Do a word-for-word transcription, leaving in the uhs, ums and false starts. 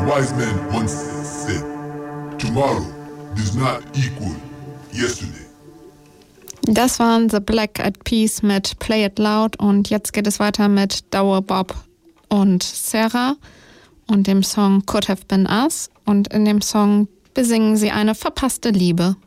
wise man once said, tomorrow does not equal yesterday. Das waren The Black Eyed Peas mit Play It Loud und jetzt geht es weiter mit Douwe Bob und Sarah und dem Song Could Have Been Us und in dem Song besingen sie eine verpasste Liebe.